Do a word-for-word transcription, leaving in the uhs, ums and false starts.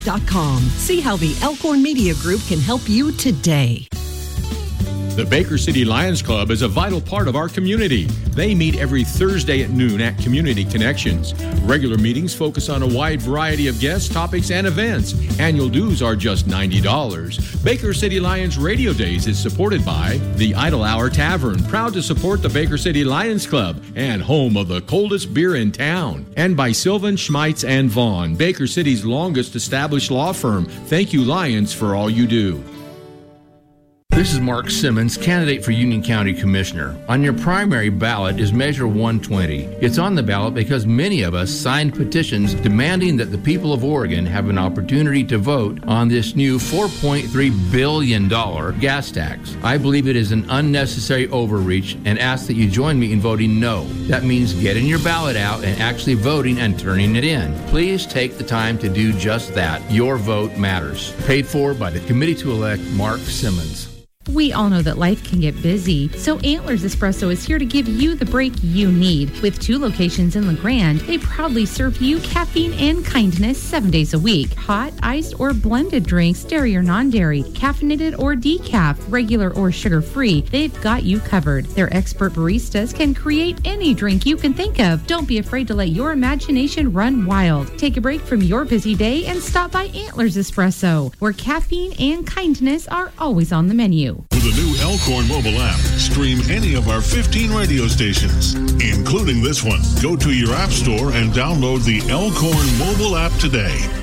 dot com. See how the Elkhorn Media Group can help you today. The Baker City Lions Club is a vital part of our community. They meet every Thursday at noon at Community Connections. Regular meetings focus on a wide variety of guests, topics, and events. Annual dues are just ninety dollars. Baker City Lions Radio Days is supported by the Idle Hour Tavern, proud to support the Baker City Lions Club and home of the coldest beer in town. And by Sylvan, Schmeitz, and Vaughn, Baker City's longest established law firm. Thank you, Lions, for all you do. This is Mark Simmons, candidate for Union County Commissioner. On your primary ballot is Measure one twenty. It's on the ballot because many of us signed petitions demanding that the people of Oregon have an opportunity to vote on this new four point three billion dollars gas tax. I believe it is an unnecessary overreach and ask that you join me in voting no. That means getting your ballot out and actually voting and turning it in. Please take the time to do just that. Your vote matters. Paid for by the Committee to Elect Mark Simmons. We all know that life can get busy, so Antlers Espresso is here to give you the break you need. With two locations in La Grande, they proudly serve you caffeine and kindness seven days a week. Hot, iced, or blended drinks, dairy or non-dairy, caffeinated or decaf, regular or sugar-free, they've got you covered. Their expert baristas can create any drink you can think of. Don't be afraid to let your imagination run wild. Take a break from your busy day and stop by Antlers Espresso, where caffeine and kindness are always on the menu. With the new Elkhorn mobile app, stream any of our fifteen radio stations, including this one. Go to your app store and download the Elkhorn mobile app today.